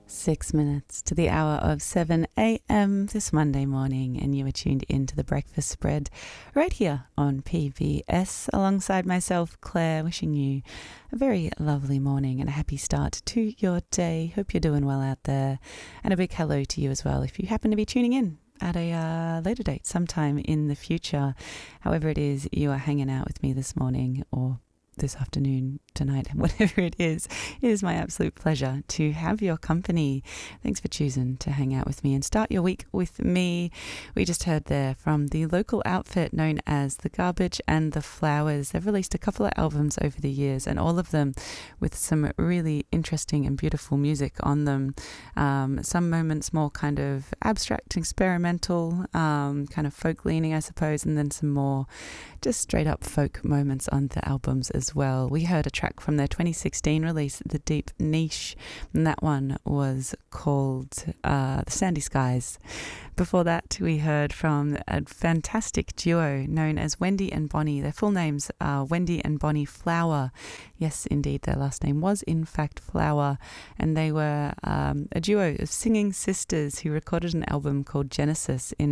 6 minutes to the hour of 7 a.m. this Monday morning, and you are tuned into the Breakfast Spread right here on PBS alongside myself, Claire, wishing you a very lovely morning and a happy start to your day. Hope you're doing well out there, and a big hello to you as well if you happen to be tuning in at a later date sometime in the future. However it is you are hanging out with me this morning or this afternoon, tonight, whatever it is my absolute pleasure to have your company. Thanks for choosing to hang out with me and start your week with me. We just heard there from the local outfit known as The Garbage and the Flowers. They've released a couple of albums over the years, and all of them with some really interesting and beautiful music on them. Some moments more kind of abstract, experimental, kind of folk leaning, I suppose, and then some more just straight up folk moments on the albums as well. We heard a track from their 2016 release, The Deep Niche, and that one was called The Sandy Skies. Before that, we heard from a fantastic duo known as Wendy and Bonnie. Their full names are Wendy and Bonnie Flower. Yes, indeed, their last name was in fact Flower, and they were a duo of singing sisters who recorded an album called Genesis in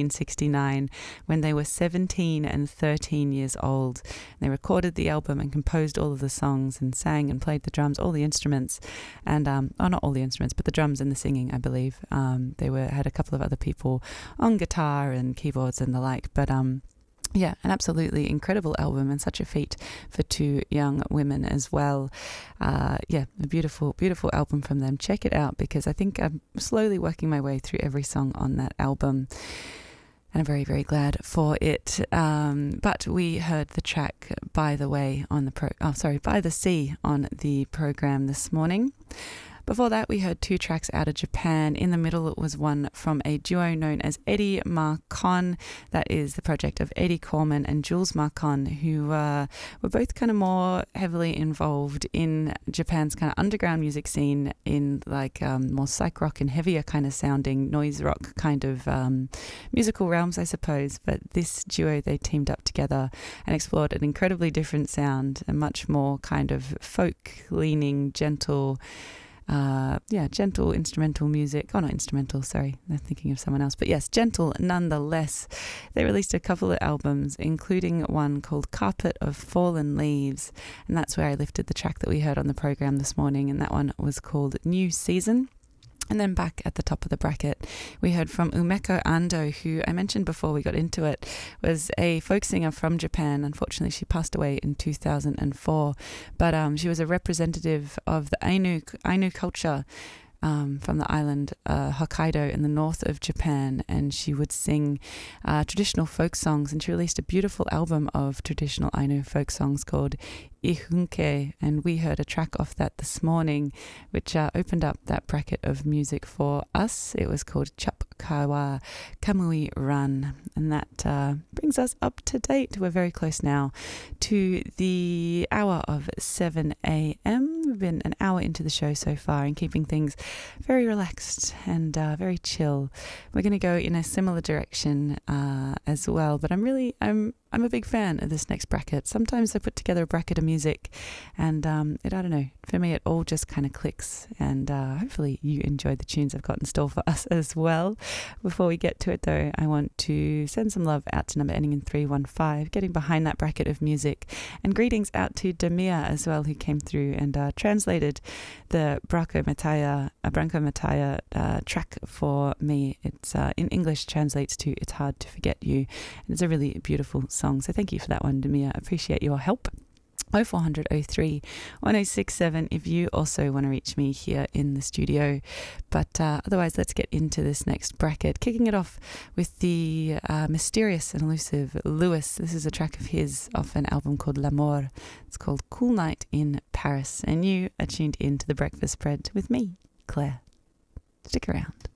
1969 when they were 17 and 13 years old. They recorded the album and composed all of the songs and sang and played the drums, all the instruments, and not all the instruments, but the drums and the singing, I believe. They had a couple of other people on guitar and keyboards and the like, but yeah, an absolutely incredible album and such a feat for two young women as well. Yeah, a beautiful, beautiful album from them. Check it out because I think I'm slowly working my way through every song on that album. And I'm very, very glad for it. But we heard the track By the Way on the By the Sea on the program this morning. Before that, we heard two tracks out of Japan. In the middle, it was one from a duo known as Eddie Marcon. That is the project of Eddie Corman and Jules Marcon, who were both kind of more heavily involved in Japan's kind of underground music scene in like more psych rock and heavier kind of sounding noise rock kind of musical realms, I suppose. But this duo, they teamed up together and explored an incredibly different sound, a much more kind of folk-leaning, gentle instrumental music. Oh, not instrumental, sorry. I'm thinking of someone else. But yes, gentle nonetheless. They released a couple of albums, including one called Carpet of Fallen Leaves. And that's where I lifted the track that we heard on the program this morning. And that one was called New Season. And then back at the top of the bracket, we heard from Umeko Ando, who I mentioned before we got into it, was a folk singer from Japan. Unfortunately, she passed away in 2004, but she was a representative of the Ainu culture from the island Hokkaido in the north of Japan, and she would sing traditional folk songs, and she released a beautiful album of traditional Ainu folk songs called Ihunke, and we heard a track off that this morning, which opened up that bracket of music for us. It was called Chapkawa Kamui Run, and that brings us up to date. We're very close now to the hour of 7 a.m. We've been an hour into the show so far and keeping things very relaxed and very chill. We're going to go in a similar direction as well, but I'm a big fan of this next bracket. Sometimes I put together a bracket of music and I don't know, for me it all just kind of clicks, and hopefully you enjoy the tunes I've got in store for us as well. Before we get to it though, I want to send some love out to number ending in 315, getting behind that bracket of music, and greetings out to Damia as well, who came through and translated the Branko Mataya track for me. It's in English translates to It's Hard to Forget You, and it's a really beautiful song. So thank you for that one, Damia. Appreciate your help. 0400 03 1067 if you also want to reach me here in the studio. But otherwise, let's get into this next bracket, kicking it off with the mysterious and elusive Lewis. This is a track of his off an album called L'Amour. It's called Cool Night in Paris, and you are tuned in to The Breakfast Spread with me, Claire. Stick around.